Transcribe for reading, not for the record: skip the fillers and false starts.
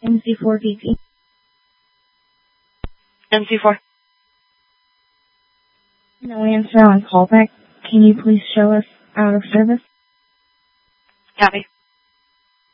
MC4 VP. MC4. No answer on callback. Can you please show us out of service? Copy.